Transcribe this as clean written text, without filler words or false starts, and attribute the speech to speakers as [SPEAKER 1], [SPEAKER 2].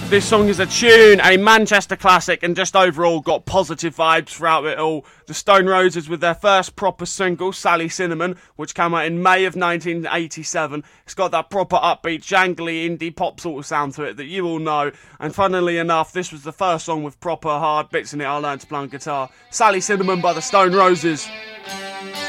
[SPEAKER 1] This song is a tune, a Manchester classic, and just overall got positive vibes throughout it all. The Stone Roses with their first proper single, Sally Cinnamon, which came out in May of 1987. It's got that proper upbeat, jangly indie pop sort of sound to it that you all know. And funnily enough, this was the first song with proper hard bits in it I learned to play on guitar. Sally Cinnamon by the Stone Roses.